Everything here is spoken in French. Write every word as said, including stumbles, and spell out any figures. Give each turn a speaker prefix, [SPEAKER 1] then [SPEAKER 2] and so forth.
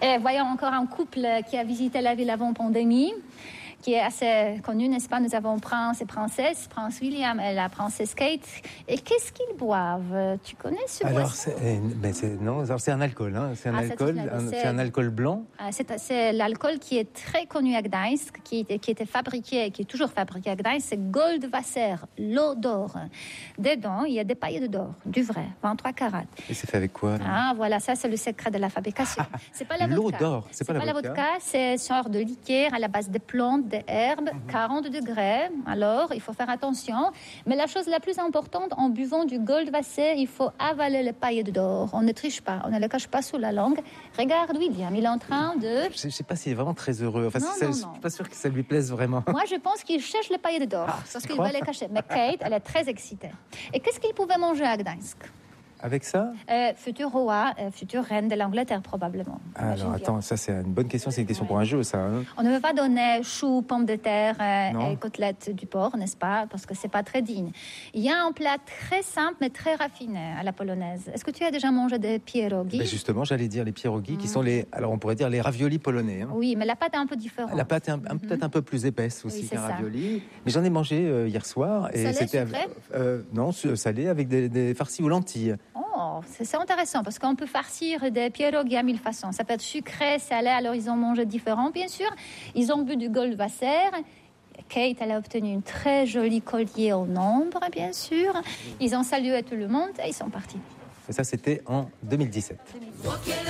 [SPEAKER 1] Et voyons encore un couple qui a visité la ville avant pandémie, qui est assez connu, n'est-ce pas? Nous avons prince et princesse, prince William et la princesse Kate. Et qu'est-ce qu'ils boivent? Tu connais ce
[SPEAKER 2] Alors,
[SPEAKER 1] boisson?
[SPEAKER 2] c'est, ben c'est, non, alors c'est un alcool, hein. c'est un
[SPEAKER 1] Ah,
[SPEAKER 2] alcool,
[SPEAKER 1] c'est,
[SPEAKER 2] un,
[SPEAKER 1] c'est,
[SPEAKER 2] c'est un alcool blanc.
[SPEAKER 1] C'est, c'est l'alcool qui est très connu à Gdańsk, qui, qui était fabriqué et qui est toujours fabriqué à Gdańsk, c'est Goldwasser, l'eau d'or. Dedans, il y a des paillettes d'or, du vrai, vingt-trois carats.
[SPEAKER 2] Et c'est fait avec quoi là?
[SPEAKER 1] Ah, voilà, ça c'est le secret de la fabrication. C'est pas la
[SPEAKER 2] L'eau
[SPEAKER 1] vodka.
[SPEAKER 2] d'or, c'est, c'est pas, la,
[SPEAKER 1] pas
[SPEAKER 2] vodka.
[SPEAKER 1] la vodka, c'est une sorte de liqueur à la base de plantes, d'herbes, mm-hmm. quarante degrés. Alors, il faut faire attention. Mais la chose la plus importante, en buvant du Goldwasser, il faut avaler les paillettes d'or. On ne triche pas, on ne le cache pas sous la langue. Regarde William, il est en train de...
[SPEAKER 2] Je ne sais pas s'il est vraiment très heureux. Enfin,
[SPEAKER 1] non,
[SPEAKER 2] ça,
[SPEAKER 1] non,
[SPEAKER 2] je
[SPEAKER 1] non.
[SPEAKER 2] suis pas sûr que ça lui plaise vraiment.
[SPEAKER 1] Moi, je pense qu'il cherche les paillettes d'or, ah, parce qu'il va les cacher. Mais Kate, elle est très excitée. Et qu'est-ce qu'il pouvait manger à Gdańsk?
[SPEAKER 2] Avec ça
[SPEAKER 1] euh, Futur roi, euh, future reine de l'Angleterre, probablement.
[SPEAKER 2] Alors, attends, bien. Ça, c'est une bonne question. C'est une question ouais. pour un jeu, ça. Hein.
[SPEAKER 1] On ne veut pas donner choux, pommes de terre euh, et côtelettes du porc, n'est-ce pas? Parce que c'est pas très digne. Il y a un plat très simple, mais très raffiné à la polonaise. Est-ce que tu as déjà mangé des pierogi?
[SPEAKER 2] Ben justement, j'allais dire les pierogi, mmh. qui sont les... Alors, on pourrait dire les raviolis polonais. Hein.
[SPEAKER 1] Oui, mais la pâte est un peu différente.
[SPEAKER 2] La pâte est un, un, mmh. peut-être un peu plus épaisse aussi
[SPEAKER 1] oui,
[SPEAKER 2] qu'un
[SPEAKER 1] ça.
[SPEAKER 2] ravioli. Mais j'en ai mangé euh, hier soir. Et
[SPEAKER 1] salé,
[SPEAKER 2] c'était
[SPEAKER 1] sucré
[SPEAKER 2] euh, Non, salé, avec des, des farcis aux lentilles.
[SPEAKER 1] Oh, c'est, c'est intéressant parce qu'on peut farcir des pierogi à mille façons. Ça peut être sucré, salé, alors ils ont mangé différents, bien sûr. Ils ont bu du Goldwasser. Kate, elle a obtenu une très jolie collier en ombre, bien sûr. Ils ont salué tout le monde et ils sont partis.
[SPEAKER 2] Et ça, c'était en deux mille dix-sept. deux mille dix-sept.